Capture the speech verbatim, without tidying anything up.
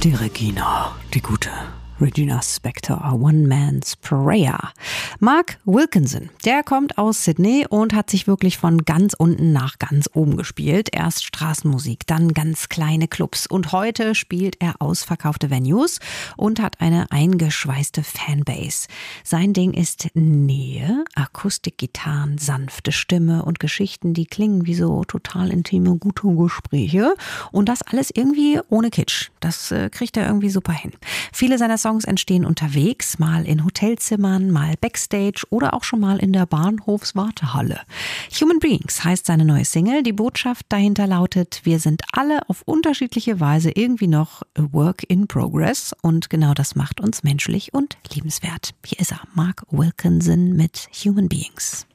Die Regina, die gute Regina Spektor, One Man's Prayer. Mark Wilkinson, der kommt aus Sydney und hat sich wirklich von ganz unten nach ganz oben gespielt. Erst Straßenmusik, dann ganz kleine Clubs und heute spielt er ausverkaufte Venues und hat eine eingeschweißte Fanbase. Sein Ding ist Nähe, Akustikgitarren, sanfte Stimme und Geschichten, die klingen wie so total intime, gute Gespräche und das alles irgendwie ohne Kitsch. Das äh, kriegt er irgendwie super hin. Viele seiner Songs entstehen unterwegs, mal in Hotelzimmern, mal Backstage oder auch schon mal in der Bahnhofswartehalle. Human Beings heißt seine neue Single. Die Botschaft dahinter lautet, wir sind alle auf unterschiedliche Weise irgendwie noch a work in progress und genau das macht uns menschlich und liebenswert. Hier ist er, Mark Wilkinson mit Human Beings.